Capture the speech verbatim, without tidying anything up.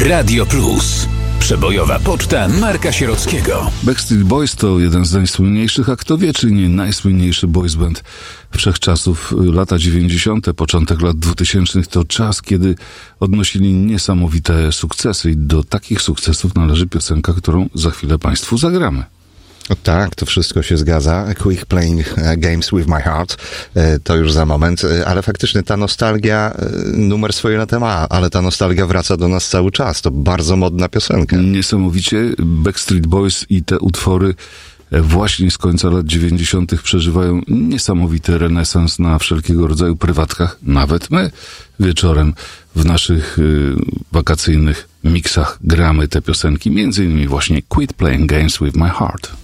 Radio Plus. Przebojowa poczta Marka Sierockiego. Backstreet Boys to jeden z najsłynniejszych, a kto wie, czy nie najsłynniejszy boys band wszechczasów. Lata dziewięćdziesiąte, początek lat dwutysięcznych to czas, kiedy odnosili niesamowite sukcesy i do takich sukcesów należy piosenka, którą za chwilę Państwu zagramy. Tak, to wszystko się zgadza. Quick Playing Games with My Heart. To już za moment, ale faktycznie ta nostalgia numer swoje lata ma, ale ta nostalgia wraca do nas cały czas. To bardzo modna piosenka. Niesamowicie. Backstreet Boys i te utwory właśnie z końca lat dziewięćdziesiątych przeżywają niesamowity renesans na wszelkiego rodzaju prywatkach. Nawet my wieczorem w naszych y, wakacyjnych miksach gramy te piosenki, między innymi właśnie Quit Playing Games with My Heart.